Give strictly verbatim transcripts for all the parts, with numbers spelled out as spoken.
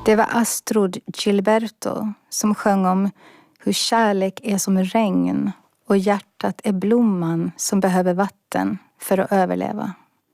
Det var Astrud Gilberto som sjöng om hur kärlek är som regn och hjärtat är blomman som behöver vatten för att överleva.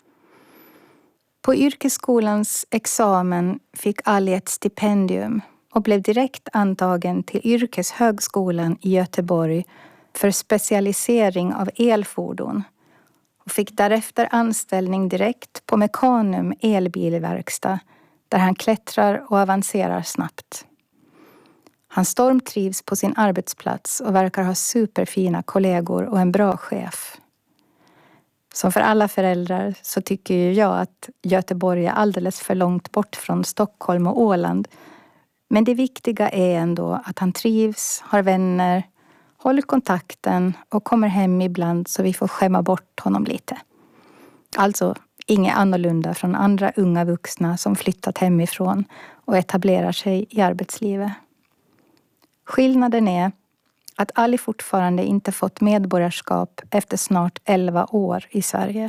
På yrkesskolans examen fick Ali ett stipendium och blev direkt antagen till Yrkeshögskolan i Göteborg för specialisering av elfordon och fick därefter anställning direkt på Mekanum elbilverkstad där han klättrar och avancerar snabbt. Han stormtrivs på sin arbetsplats och verkar ha superfina kollegor och en bra chef. Som för alla föräldrar så tycker ju jag att Göteborg är alldeles för långt bort från Stockholm och Åland. Men det viktiga är ändå att han trivs, har vänner, håller kontakten och kommer hem ibland så vi får skämma bort honom lite. Alltså inget annorlunda från andra unga vuxna som flyttat hemifrån och etablerar sig i arbetslivet. Skillnaden är att Ali fortfarande inte fått medborgarskap efter snart elva år i Sverige.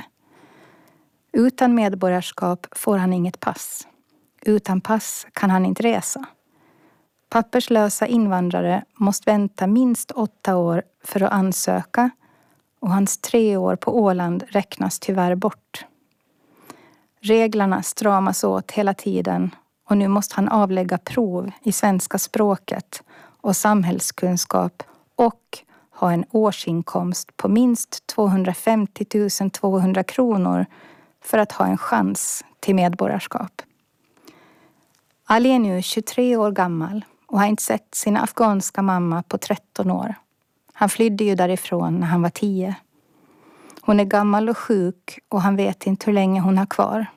Utan medborgarskap får han inget pass. Utan pass kan han inte resa. Papperslösa invandrare måste vänta minst åtta år för att ansöka och hans tre år på Åland räknas tyvärr bort. Reglerna stramas åt hela tiden och nu måste han avlägga prov i svenska språket och samhällskunskap och ha en årsinkomst på minst tvåhundrafemtio tusen tvåhundra kronor för att ha en chans till medborgarskap. Ali är nu tjugotre år gammal och har inte sett sin afghanska mamma på tretton år. Han flydde ju därifrån när han var tio. Hon är gammal och sjuk och han vet inte hur länge hon har kvar.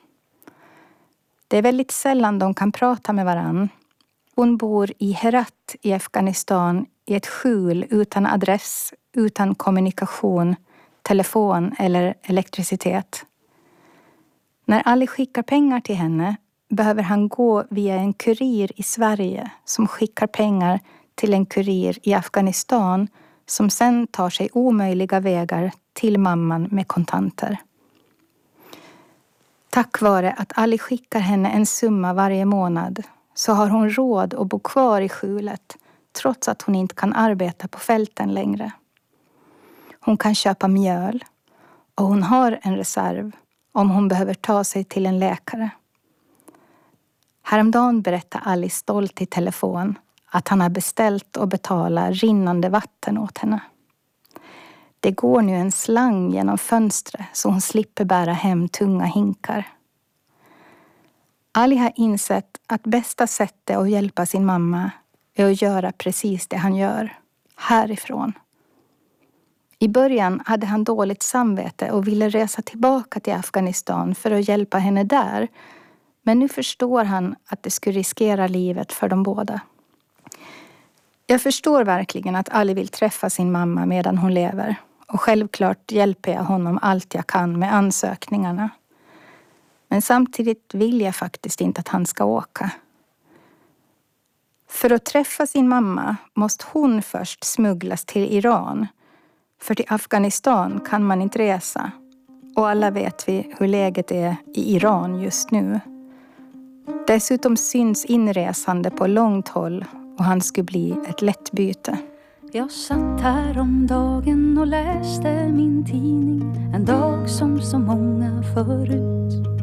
Det är väldigt sällan de kan prata med varann. Hon bor i Herat i Afghanistan i ett skjul utan adress, utan kommunikation, telefon eller elektricitet. När Ali skickar pengar till henne behöver han gå via en kurir i Sverige som skickar pengar till en kurir i Afghanistan som sen tar sig omöjliga vägar till mamman med kontanter. Tack vare att Ali skickar henne en summa varje månad så har hon råd att bo kvar i skjulet trots att hon inte kan arbeta på fälten längre. Hon kan köpa mjöl och hon har en reserv om hon behöver ta sig till en läkare. Häromdagen berättar Ali stolt i telefon att han har beställt och betalat rinnande vatten åt henne. Det går nu en slang genom fönstret så hon slipper bära hem tunga hinkar. Ali har insett att bästa sättet att hjälpa sin mamma är att göra precis det han gör, härifrån. I början hade han dåligt samvete och ville resa tillbaka till Afghanistan för att hjälpa henne där. Men nu förstår han att det skulle riskera livet för dem båda. Jag förstår verkligen att Ali vill träffa sin mamma medan hon lever. Och självklart hjälper jag honom allt jag kan med ansökningarna. Men samtidigt vill jag faktiskt inte att han ska åka. För att träffa sin mamma måste hon först smugglas till Iran. För till Afghanistan kan man inte resa. Och alla vet vi hur läget är i Iran just nu. Dessutom syns inresande på långt håll och han skulle bli ett lätt byte. Jag satt här om dagen och läste min tidning. En dag som så många förut.